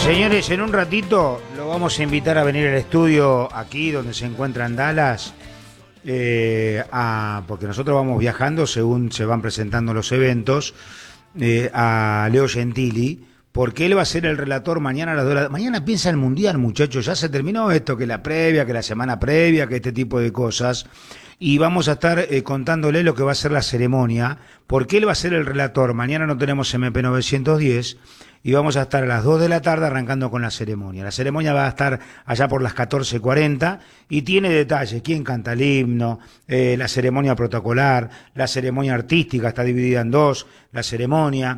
Señores, en un ratito lo vamos a invitar a venir al estudio aquí donde se encuentra en Dallas, porque nosotros vamos viajando según se van presentando los eventos, a Leo Gentili, porque él va a ser el relator mañana a las 2 de la... Mañana piensa el Mundial, muchachos, ya se terminó esto, que la previa, que la semana previa, que este tipo de cosas, y vamos a estar contándole lo que va a ser la ceremonia, porque él va a ser el relator. Mañana no tenemos MP 910 y vamos a estar a las 2 de la tarde arrancando con la ceremonia. La ceremonia va a estar allá por las 14:40 y tiene detalles: quién canta el himno, la ceremonia protocolar, la ceremonia artística, está dividida en dos, la ceremonia.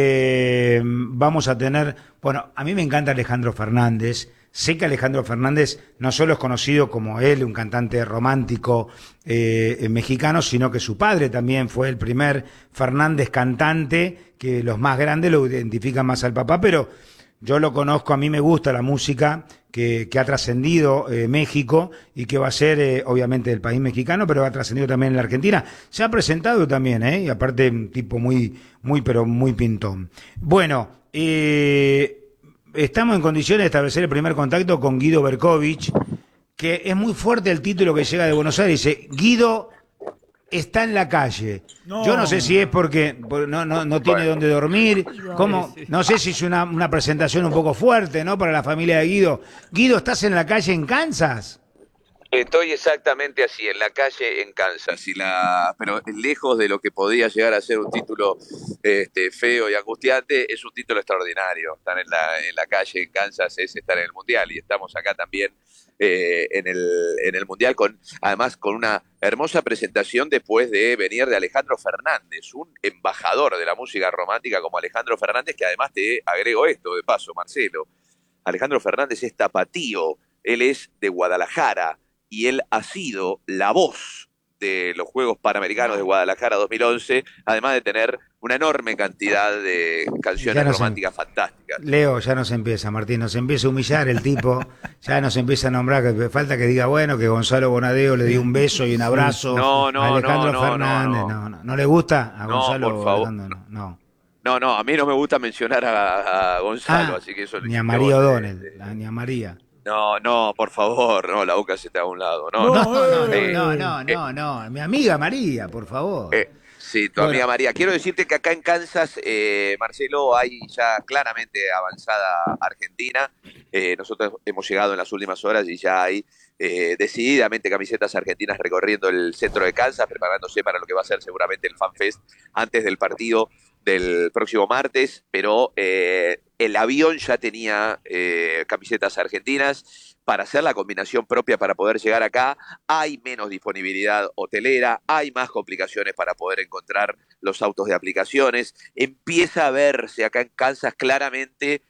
Vamos a tener, bueno, a mí me encanta Alejandro Fernández. Sé que Alejandro Fernández no solo es conocido como él, un cantante romántico mexicano, sino que su padre también fue el primer Fernández cantante, que los más grandes lo identifican más al papá, pero yo lo conozco, a mí me gusta la música que ha trascendido México y que va a ser obviamente del país mexicano, pero ha trascendido también en la Argentina. Se ha presentado también, y aparte un tipo pero muy pintón. Bueno, estamos en condiciones de establecer el primer contacto con Guido Berkovich, que es muy fuerte el título que llega de Buenos Aires. Dice, Guido está en la calle. No. Yo no sé si es porque no tiene dónde dormir. ¿Cómo? No sé si es una presentación un poco fuerte, ¿no? Para la familia de Guido. Guido, ¿estás en la calle en Kansas? Estoy exactamente así, en la calle en Kansas, pero lejos de lo que podía llegar a ser un título feo y angustiante, es un título extraordinario. Estar en la calle en Kansas es estar en el Mundial, y estamos acá también en el Mundial, además con una hermosa presentación después de venir de Alejandro Fernández, un embajador de la música romántica como Alejandro Fernández, que además te agrego esto de paso, Marcelo. Alejandro Fernández es tapatío, él es de Guadalajara, y él ha sido la voz de los Juegos Panamericanos de Guadalajara 2011, además de tener una enorme cantidad de canciones románticas fantásticas. Leo, ya nos empieza, Martín, nos empieza a humillar el tipo, ya nos empieza a nombrar, que falta que diga, bueno, que Gonzalo Bonadeo le dio un beso y un abrazo a Alejandro Fernández. No le gusta a Gonzalo? Por favor. No, a mí no me gusta mencionar a Gonzalo, así que eso... Ni a María O'Donnell, ni a María. No, por favor, no, la boca se está a un lado. No, mi amiga María, por favor. Sí, tu amiga María. Quiero decirte que acá en Kansas, Marcelo, hay ya claramente avanzada Argentina. Nosotros hemos llegado en las últimas horas y ya hay decididamente camisetas argentinas recorriendo el centro de Kansas, preparándose para lo que va a ser seguramente el Fan Fest antes del partido del próximo martes, pero el avión ya tenía camisetas argentinas para hacer la combinación propia para poder llegar acá. Hay menos disponibilidad hotelera, hay más complicaciones para poder encontrar los autos de aplicaciones. Empieza a verse acá en Kansas claramente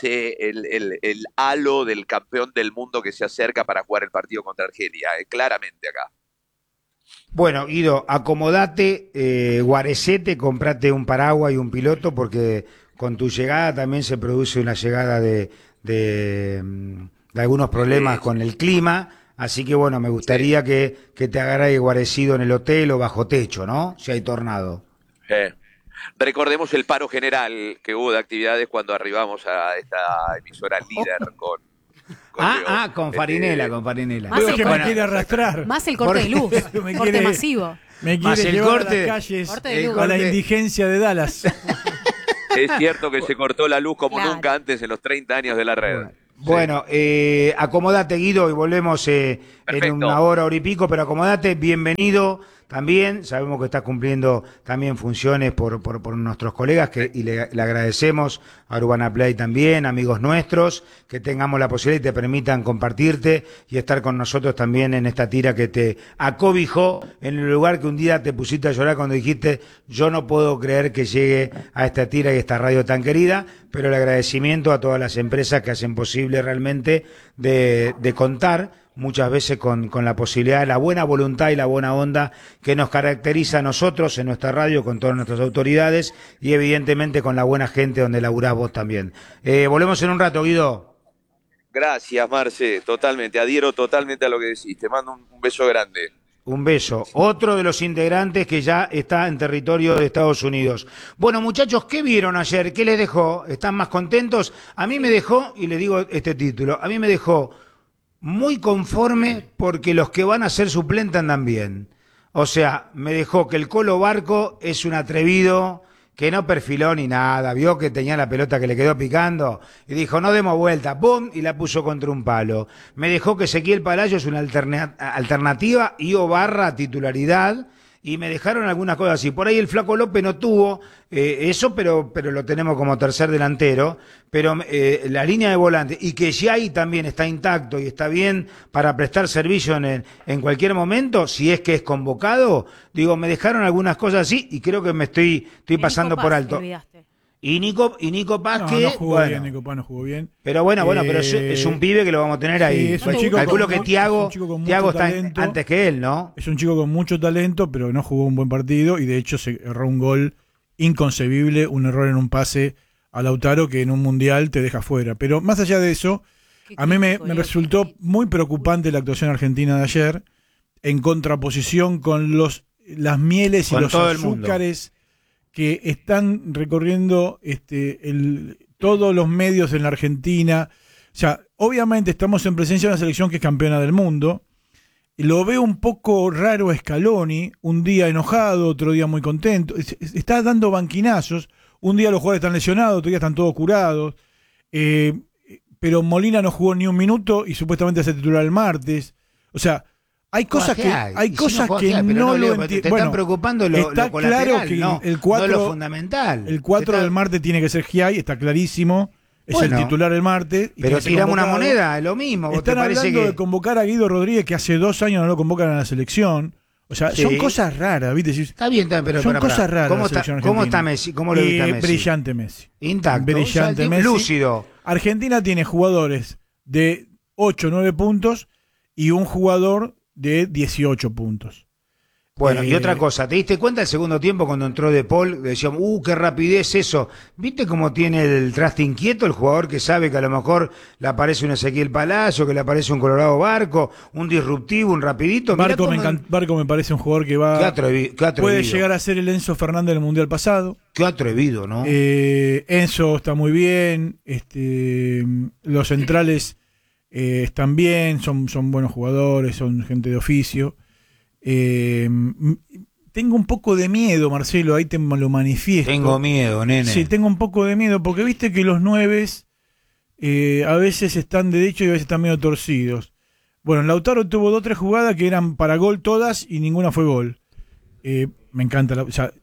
el halo del campeón del mundo que se acerca para jugar el partido contra Argelia, claramente acá. Bueno, Guido, acomodate, guarecete, comprate un paraguas y un piloto, porque con tu llegada también se produce una llegada de algunos problemas con el clima, así que bueno, me gustaría que te agarre guarecido en el hotel o bajo techo, ¿no? Si hay tornado. Recordemos el paro general que hubo de actividades cuando arribamos a esta emisora líder con Farinela. Más el que me quiere arrastrar. Más el corte de luz, corte masivo. Me quiere llevar a las calles a la indigencia de Dallas. Es cierto que se cortó la luz como nunca antes en los 30 años de la red. Bueno, acomodate, Guido, y volvemos en una hora y pico, pero acomodate, bienvenido también. Sabemos que estás cumpliendo también funciones por nuestros colegas, y le agradecemos a Urbana Play también, amigos nuestros, que tengamos la posibilidad y te permitan compartirte y estar con nosotros también en esta tira que te acobijó en el lugar que un día te pusiste a llorar cuando dijiste, yo no puedo creer que llegue a esta tira y esta radio tan querida, pero el agradecimiento a todas las empresas que hacen posible realmente de contar muchas veces con la posibilidad, la buena voluntad y la buena onda que nos caracteriza a nosotros en nuestra radio, con todas nuestras autoridades y evidentemente con la buena gente donde laburás vos también. Volvemos en un rato, Guido. Gracias, Marce, totalmente, adhiero totalmente a lo que decís, te mando un beso grande. Un beso. Otro de los integrantes que ya está en territorio de Estados Unidos. Bueno, muchachos, ¿qué vieron ayer? ¿Qué les dejó? ¿Están más contentos? A mí me dejó, y le digo este título, a mí me dejó muy conforme porque los que van a ser suplentes andan bien. O sea, me dejó que el Colo Barco es un atrevido que no perfiló ni nada, vio que tenía la pelota que le quedó picando y dijo, no demos vuelta, ¡pum! Y la puso contra un palo. Me dejó que Ezequiel Palacio es una alternativa y Barra titularidad, y me dejaron algunas cosas así. Por ahí el Flaco López no tuvo eso, pero lo tenemos como tercer delantero. Pero la línea de volante, y que Giai también está intacto y está bien para prestar servicio en cualquier momento, si es que es convocado, digo, me dejaron algunas cosas así y creo que me estoy pasando por alto. Y Nico Paz, que no jugó bien, Nico Paz no jugó bien. Pero bueno, pero es un pibe que lo vamos a tener ahí. Sí, calculo que Thiago está antes que él, ¿no? Es un chico con mucho talento, pero no jugó un buen partido y de hecho se erró un gol inconcebible, un error en un pase a Lautaro que en un mundial te deja fuera. Pero más allá de eso, a mí me resultó muy preocupante la actuación argentina de ayer, en contraposición con las mieles y los azúcares que están recorriendo todos los medios en la Argentina. O sea, obviamente estamos en presencia de una selección que es campeona del mundo. Lo veo un poco raro a Scaloni, un día enojado, otro día muy contento. Está dando banquinazos. Un día los jugadores están lesionados, otro día están todos curados. Pero Molina no jugó ni un minuto y supuestamente se titular el martes. O sea, hay cosas que no lo entiendo. Te están preocupando lo está colateral, claro que no lo fundamental. El 4 del martes tiene que ser Giai, está clarísimo. Es el titular el martes. Pero tiramos una moneda, es lo mismo. Están hablando de convocar a Guido Rodríguez, que hace 2 años no lo convocan a la selección. O sea, son cosas raras, ¿viste? Está bien, pero son cosas raras. ¿Cómo está Messi? ¿Cómo lo viste a Messi? Brillante Messi. Intacto. Brillante Messi. Lúcido. Argentina tiene jugadores de 8 o 9 puntos y un jugador de 18 puntos. Bueno, y otra cosa, ¿te diste cuenta el segundo tiempo cuando entró De Paul? Decíamos, qué rapidez eso. ¿Viste cómo tiene el traste inquieto el jugador que sabe que a lo mejor le aparece un Ezequiel Palacio, que le aparece un Colorado Barco, un disruptivo, un rapidito? Barco me parece un jugador que va... Qué atrevido. Puede llegar a ser el Enzo Fernández del Mundial pasado. Qué atrevido, ¿no? Enzo está muy bien, los centrales están bien, son buenos jugadores, son gente de oficio. Tengo un poco de miedo, Marcelo, ahí te lo manifiesto. Tengo miedo, nene. Sí, tengo un poco de miedo, porque viste que los 9 a veces están de derecho y a veces están medio torcidos. Bueno, Lautaro tuvo 2 o 3 jugadas que eran para gol todas y ninguna fue gol. Me encanta.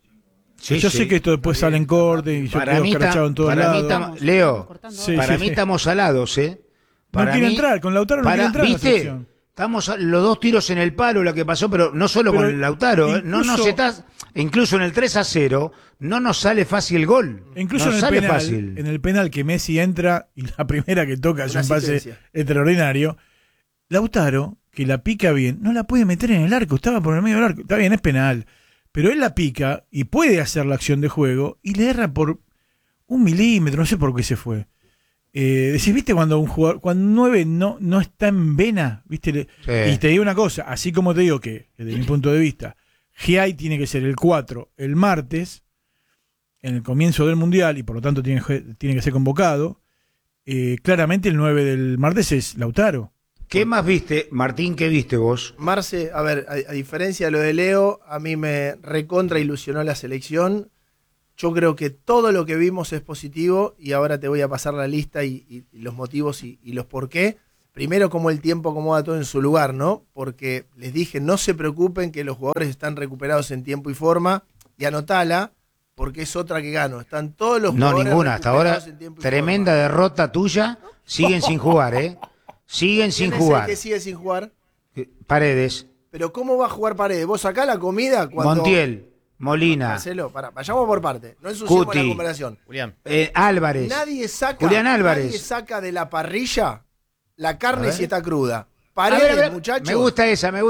Yo sé que esto después sale en corte y yo quedo escarachado en todos lados. Leo, para mí estamos salados, no quiere entrar, con Lautaro no quiere entrar en la selección. Estamos los 2 tiros en el palo, lo que pasó, pero no solo con el Lautaro, incluso en el 3-0, no nos sale fácil el gol. Incluso en el penal que Messi entra y la primera que toca es un pase extraordinario. Lautaro, que la pica bien, no la puede meter en el arco, estaba por el medio del arco. Está bien, es penal, pero él la pica y puede hacer la acción de juego y le erra por 1 milímetro, no sé por qué se fue. Decís, ¿viste cuando un jugador, cuando un 9 no está en vena? ¿Viste? Sí. Y te digo una cosa, así como te digo que, desde mi punto de vista, Giai tiene que ser el 4 el martes, en el comienzo del Mundial, y por lo tanto tiene que ser convocado, claramente el 9 del martes es Lautaro. ¿Qué más viste, Martín? ¿Qué viste vos? Marce, a ver, a diferencia de lo de Leo, a mí me recontra ilusionó la selección. Yo creo que todo lo que vimos es positivo y ahora te voy a pasar la lista y los motivos y los por qué. Primero, cómo el tiempo acomoda todo en su lugar, ¿no? Porque les dije, no se preocupen que los jugadores están recuperados en tiempo y forma, y anotala, porque es otra que gano. Están todos los jugadores ninguna, hasta ahora tremenda derrota tuya, siguen sin jugar, ¿eh? Siguen sin jugar. ¿Quién es el que sigue sin jugar? Paredes. ¿Pero cómo va a jugar Paredes? ¿Vos sacás la comida cuando... Montiel. Molina. Marcelo, vayamos por parte. No ensuciemos Cuti, la comparación. Julián. Álvarez. Julián Álvarez. Nadie saca de la parrilla la carne si está cruda. Paredes, muchachos. Me gusta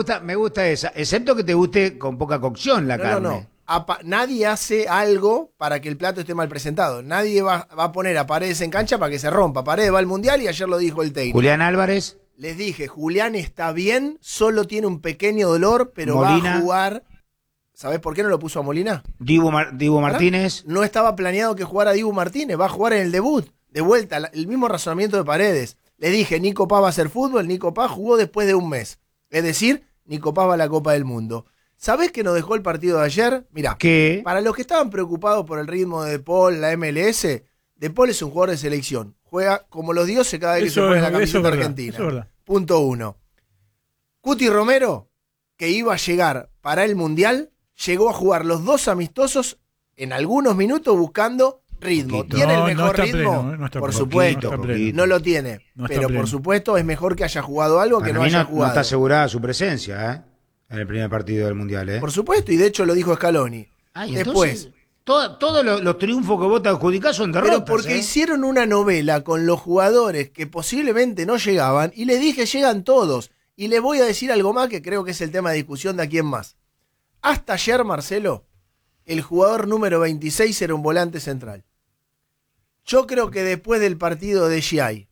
esa. Excepto que te guste con poca cocción la carne. No. Nadie hace algo para que el plato esté mal presentado. Nadie va a poner a Paredes en cancha para que se rompa. Paredes va al Mundial y ayer lo dijo el técnico. Julián Álvarez. Les dije, Julián está bien, solo tiene un pequeño dolor, pero Molina. va a jugar. ¿Sabés por qué no lo puso a Molina? Dibu Martínez. No estaba planeado que jugara Dibu Martínez, va a jugar en el debut. De vuelta, el mismo razonamiento de Paredes. Le dije, Nico Paz va a hacer fútbol, Nico Paz jugó después de un mes. Es decir, Nico Paz va a la Copa del Mundo. ¿Sabés qué nos dejó el partido de ayer? Mirá, ¿Qué? para los que estaban preocupados por el ritmo de De Paul, la MLS, De Paul es un jugador de selección. Juega como los dioses cada vez que se pone la camiseta argentina. Eso es verdad. Punto 1. Cuti Romero, que iba a llegar para el Mundial, llegó a jugar los 2 amistosos en algunos minutos buscando ritmo. Poquito. ¿Tiene el No mejor está ritmo? pleno, no está Por pleno. supuesto, No está pleno. no lo tiene. No está Pero pleno. por supuesto es mejor que haya jugado algo que Para no mí haya no jugado. está asegurada su presencia, en el primer partido del Mundial, Por supuesto, y de hecho lo dijo Scaloni. Ay, Después, entonces, todos los triunfos que vos te adjudicás son derrotas. pero porque hicieron una novela con los jugadores que posiblemente no llegaban, y les dije, llegan todos. Y les voy a decir algo más que creo que es el tema de discusión de a quién más. Hasta ayer, Marcelo, el jugador número 26 era un volante central. Yo creo que después del partido de GI,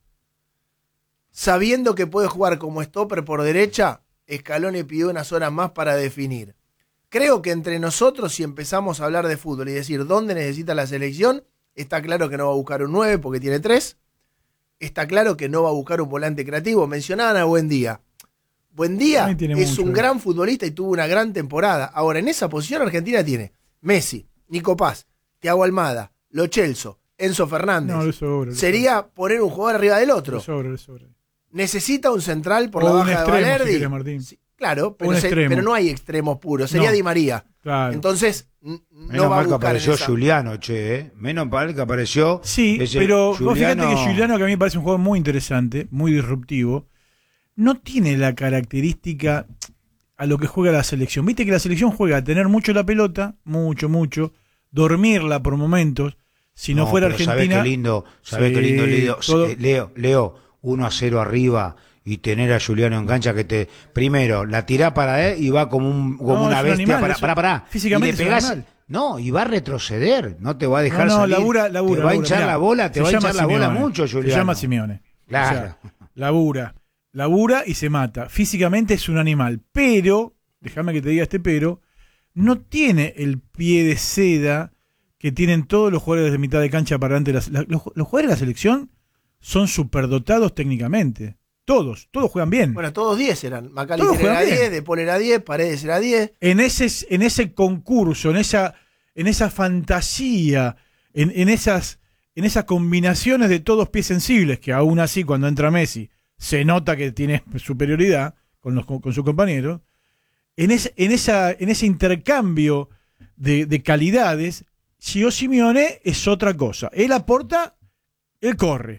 sabiendo que puede jugar como stopper por derecha, Scaloni pidió unas horas más para definir. Creo que entre nosotros, si empezamos a hablar de fútbol y decir dónde necesita la selección, está claro que no va a buscar un 9 porque tiene 3. Está claro que no va a buscar un volante creativo. Mencionaban a Buendía. Buendía es un gran futbolista y tuvo una gran temporada. Ahora, en esa posición Argentina tiene Messi, Nico Paz, Thiago Almada, Lo Celso, Enzo Fernández. No, le sobra, Sería poner un jugador arriba del otro. Le sobra. Necesita un central por O la un baja extremo, de Valerdi. si querés, Martín. Sí, claro, Un extremo. pero no hay extremos puros. Sería No. Di María. Claro. Entonces, Menos no va a mal que buscar en apareció esa. Juliano, che, Menos mal que apareció. Sí, ese pero vos fíjate Juliano. que Giuliano, que a mí me parece un jugador muy interesante, muy disruptivo, no tiene la característica a lo que juega la selección. Viste que la selección juega a tener mucho la pelota, mucho, dormirla por momentos. Si no fuera pero Argentina... ¿Sabés qué lindo, todo- Leo, 1-0 arriba y tener a Juliano en cancha que te... Primero, la tirá para él y va como No, una es un bestia. animal, Pará. físicamente Y le es un pegás... animal. No, y va a retroceder, no te va a dejar No, salir. labura, te va a hinchar mirá, la bola, te se va a llama hinchar la bola Simeone, mucho, Juliano. Se llama Simeone. Claro. O sea, labura y se mata. Físicamente es un animal, pero, déjame que te diga pero, no tiene el pie de seda que tienen todos los jugadores de mitad de cancha para adelante. Los jugadores de la selección son superdotados técnicamente. Todos juegan bien. Bueno, todos 10 eran. Todos McAllister era juegan bien. 10, De Paul era 10, Paredes era 10. En ese concurso, en esa fantasía, en esas combinaciones de todos pies sensibles, que aún así cuando entra Messi se nota que tiene superioridad con sus compañeros, en ese intercambio de calidades, Gio Simeone es otra cosa. Él aporta, él corre,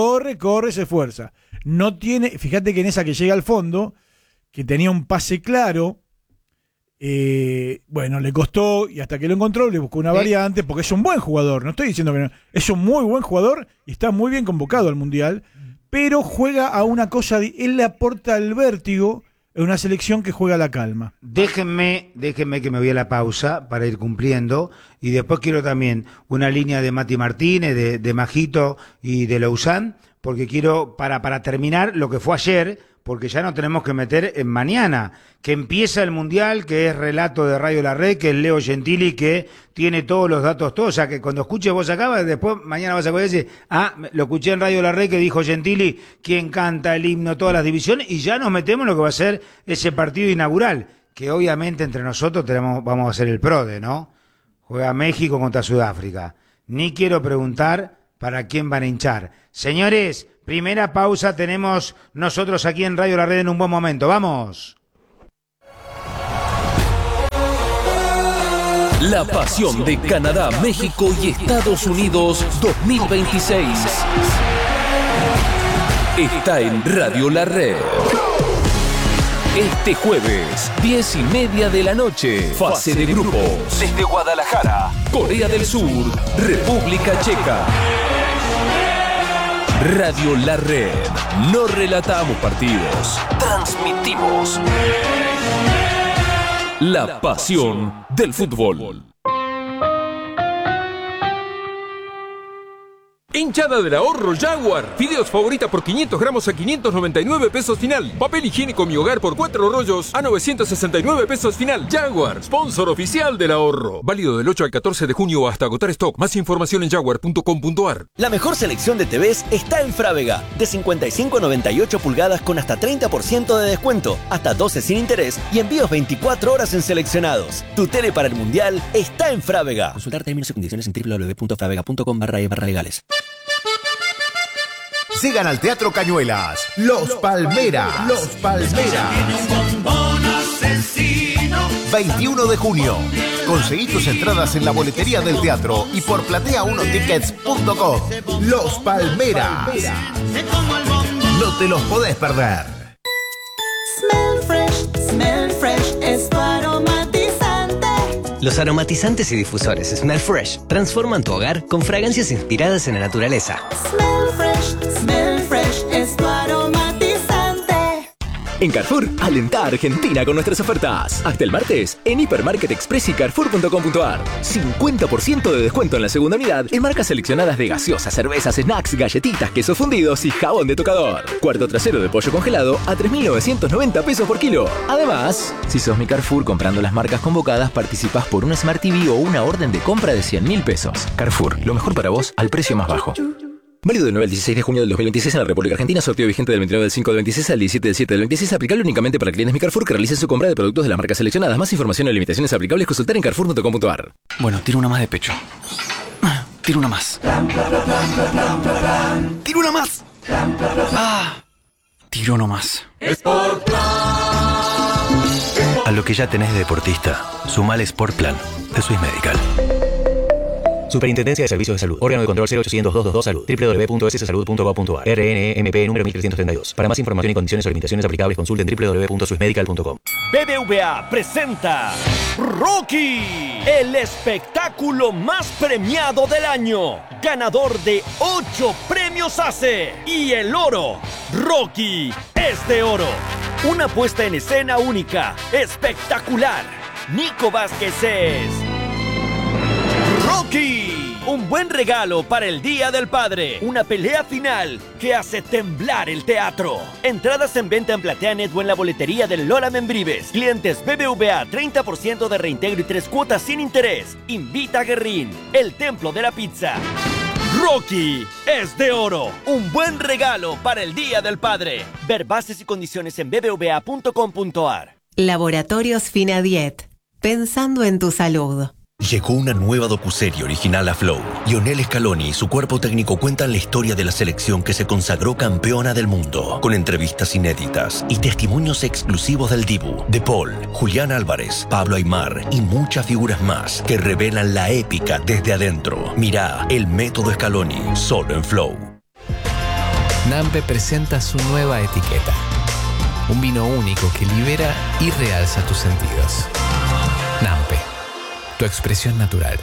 se esfuerza. No tiene, fíjate que en esa que llega al fondo, que tenía un pase claro, bueno, le costó y hasta que lo encontró le buscó una variante, porque es un buen jugador, no estoy diciendo que no, es un muy buen jugador y está muy bien convocado al Mundial, pero juega a una cosa, él le aporta el vértigo en una selección que juega a la calma. Déjenme que me voy a la pausa para ir cumpliendo y después quiero también una línea de Mati Martínez, de Majito y de Lausanne, porque quiero para terminar lo que fue ayer, porque ya nos tenemos que meter en mañana, que empieza el Mundial, que es relato de Radio La Red, que es Leo Gentili, que tiene todos los datos, todos, o sea que cuando escuches vos acá, después mañana vas a poder decir, lo escuché en Radio La Red que dijo Gentili, quien canta el himno, todas las divisiones, y ya nos metemos en lo que va a ser ese partido inaugural, que obviamente entre nosotros vamos a hacer el PRODE, ¿no? Juega México contra Sudáfrica. Ni quiero preguntar para quién van a hinchar. Señores, primera pausa tenemos nosotros aquí en Radio La Red en un buen momento. ¡Vamos! La pasión de Canadá, México y Estados Unidos 2026 está en Radio La Red. Este jueves, 10:30 de la noche, fase de grupos. Desde Guadalajara, Corea del Sur, República Checa. Radio La Red. No relatamos partidos, transmitimos la pasión del fútbol. Hinchada del ahorro Jaguar. Fideos favorita por 500 gramos a 599 pesos final. Papel higiénico Mi Hogar por 4 rollos a 969 pesos final. Jaguar, sponsor oficial del ahorro. Válido del 8 al 14 de junio hasta agotar stock. Más información en jaguar.com.ar. La mejor selección de TVs está en Frávega. De 55 a 98 pulgadas con hasta 30% de descuento. Hasta 12 sin interés y envíos 24 horas en seleccionados. Tu tele para el Mundial está en Frávega. Consultar términos y condiciones en www.fravega.com/legales. Sigan al Teatro Cañuelas, Los Palmeras. Los Palmeras. 21 de junio. Conseguí tus entradas en la boletería del teatro y por platea1tickets.com. Los Palmeras. No te los podés perder. Smell Fresh es tu aromatizante. Los aromatizantes y difusores Smell Fresh transforman tu hogar con fragancias inspiradas en la naturaleza. Smell Fresh es tu aromatizante. En Carrefour, alentá a Argentina con nuestras ofertas. Hasta el martes, en Hipermarket Express y Carrefour.com.ar. 50% de descuento en la segunda unidad en marcas seleccionadas de gaseosas, cervezas, snacks, galletitas, quesos fundidos y jabón de tocador. Cuarto trasero de pollo congelado a 3.990 pesos por kilo. Además, si sos mi Carrefour comprando las marcas convocadas, participás por un Smart TV o una orden de compra de 100.000 pesos. Carrefour, lo mejor para vos al precio más bajo. Válido del 9 al 16 de junio del 2026 en la República Argentina. Sorteo vigente del 29 del 5 del 26 al 17 del 7 del 26. Aplicable únicamente para clientes Mi Carrefour que realicen su compra de productos de las marcas seleccionadas. Más información y limitaciones aplicables consultar en carrefour.com.ar. Bueno, tiro una más de pecho. Tiro una más. Tiro una más. Tiro no más. A lo que ya tenés de deportista, sumale Sport Plan de Swiss Medical. Superintendencia de Servicios de Salud. Órgano de control 0800-222 Salud. www.sssalud.gov.ar. RNMP número 1332. Para más información y condiciones o limitaciones aplicables, consulten www.swissmedical.com. BBVA presenta Rocky, el espectáculo más premiado del año. Ganador de 8 premios ACE. Y el oro. Rocky es de oro. Una puesta en escena única, espectacular. Nico Vázquez es Rocky, un buen regalo para el Día del Padre. Una pelea final que hace temblar el teatro. Entradas en venta en PlateaNet o en la boletería del Lola Membrives. Clientes BBVA, 30% de reintegro y 3 cuotas sin interés. Invita a Guerrín, el templo de la pizza. Rocky es de oro. Un buen regalo para el Día del Padre. Ver bases y condiciones en bbva.com.ar. Laboratorios Finadiet. Pensando en tu salud. Llegó una nueva docuserie original a Flow. Lionel Scaloni y su cuerpo técnico cuentan la historia de la selección que se consagró campeona del mundo, con entrevistas inéditas y testimonios exclusivos del Dibu, De Paul, Julián Álvarez, Pablo Aimar y muchas figuras más que revelan la épica desde adentro. Mirá El Método Scaloni, solo en Flow. Nampe presenta su nueva etiqueta. Un vino único que libera y realza tus sentidos. Nampe. Tu expresión natural.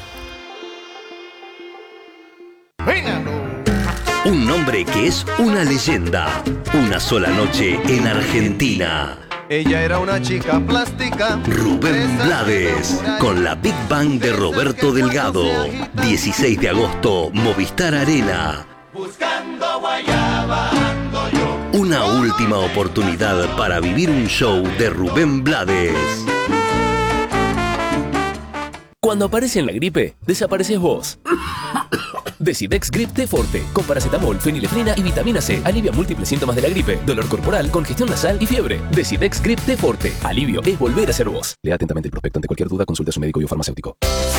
Un nombre que es una leyenda. Una sola noche en Argentina. Ella era una chica plástica. Rubén Blades, con la Big Bang de Roberto Delgado. 16 de agosto, Movistar Arena. Buscando guayaba ando yo. Una última oportunidad para vivir un show de Rubén Blades. Cuando aparece en la gripe, desapareces vos. Decidex Grip T Forte, con paracetamol, fenilefrina y vitamina C, alivia múltiples síntomas de la gripe, dolor corporal, congestión nasal y fiebre. Decidex Grip T Forte, alivio es volver a ser vos. Lea atentamente el prospecto. Ante cualquier duda, consulte a su médico y o farmacéutico.